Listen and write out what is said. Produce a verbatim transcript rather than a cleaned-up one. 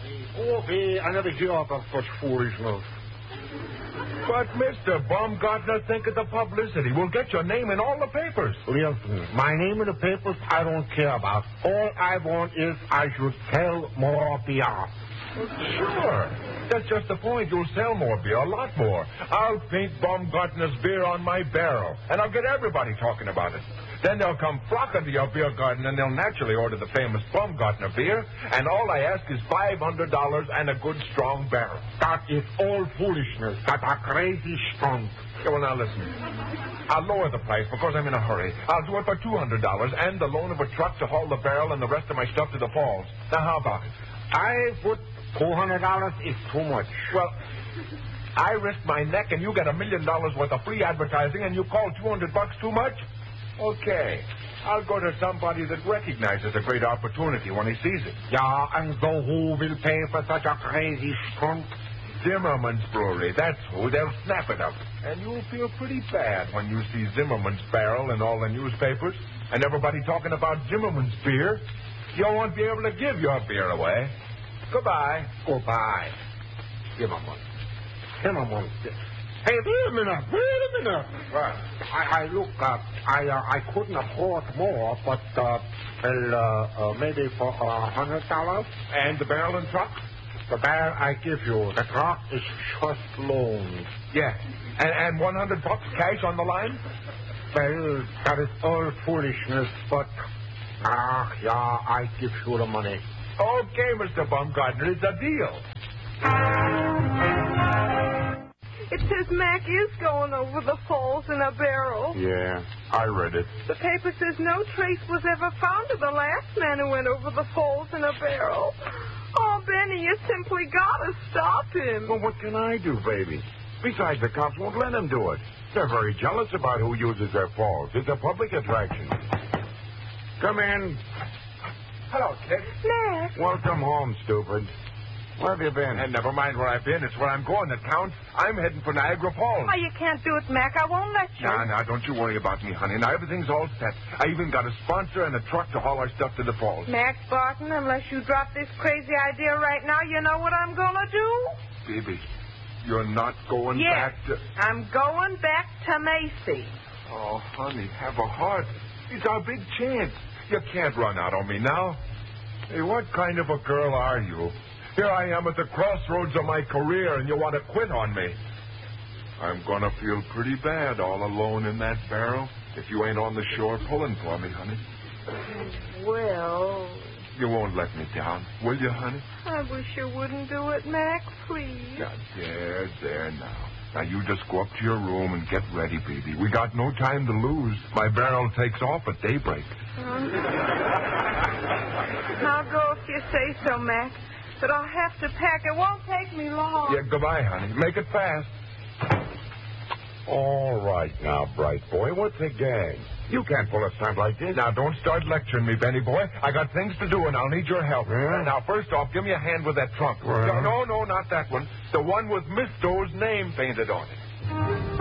Go away. I never hear of such foolishness. But, Mister Baumgartner, think of the publicity. We'll get your name in all the papers. Listen, my name in the papers I don't care about. All I want is I should sell more beer. Sure. That's just the point. You'll sell more beer, a lot more. I'll paint Baumgartner's beer on my barrel, and I'll get everybody talking about it. Then they'll come flocking to your beer garden, and they'll naturally order the famous Baumgartner beer, and all I ask is five hundred dollars and a good strong barrel. That is all foolishness. That's a crazy stunt. Yeah, well, now listen. I'll lower the price because I'm in a hurry. I'll do it for two hundred dollars and the loan of a truck to haul the barrel and the rest of my stuff to the falls. Now, how about it? I would... two hundred dollars is too much. Well, I risk my neck and you get a million dollars worth of free advertising and you call two hundred bucks too much? Okay. I'll go to somebody that recognizes a great opportunity when he sees it. Yeah, and so who will pay for such a crazy stunt? Zimmerman's Brewery. That's who. They'll snap it up. And you'll feel pretty bad when you see Zimmerman's barrel in all the newspapers and everybody talking about Zimmerman's beer. You won't be able to give your beer away. Goodbye. Goodbye. Zimmerman. Zimmerman. Hey, wait a minute. Wait a minute. What? I, I look, uh, I, uh, I couldn't afford more, but, uh, well, uh, uh, maybe for a uh, hundred dollars. And the barrel and truck? The barrel I give you. The truck is just loaned. Yeah. And, and one hundred bucks cash on the line? Well, that is all foolishness, but, ah, yeah, I give you the money. Okay, Mister Baumgartner, it's a deal. It says Mac is going over the falls in a barrel. Yeah, I read it. The paper says no trace was ever found of the last man who went over the falls in a barrel. Oh, Benny, you simply got to stop him. Well, what can I do, baby? Besides, the cops won't let him do it. They're very jealous about who uses their falls. It's a public attraction. Come in. Hello, kid. Mac. Welcome home, stupid. Where have you been? And never mind where I've been. It's where I'm going that counts. I'm heading for Niagara Falls. Oh, you can't do it, Mac. I won't let you. Now, now, don't you worry about me, honey. Now, everything's all set. I even got a sponsor and a truck to haul our stuff to the falls. Mac Barton, unless you drop this crazy idea right now, you know what I'm going to do? Baby, you're not going yes, back to... I'm going back to Macy. Oh, honey, have a heart. It's our big chance. You can't run out on me now. Hey, what kind of a girl are you? Here I am at the crossroads of my career, and you want to quit on me. I'm going to feel pretty bad all alone in that barrel if you ain't on the shore pulling for me, honey. Well... You won't let me down, will you, honey? I wish you wouldn't do it, Mac, please. Yeah, there, there now. Now, you just go up to your room and get ready, baby. We got no time to lose. My barrel takes off at daybreak. Um, I'll go if you say so, Mac. But I'll have to pack. It won't take me long. Yeah, goodbye, honey. Make it fast. All right now, bright boy. What's the gang? You can't pull a stunt like this. Now, don't start lecturing me, Benny boy. I got things to do, and I'll need your help. Yeah? Now, first off, give me a hand with that trunk. Well. No, no, no, not that one. The one with Miss Doe's name painted on it.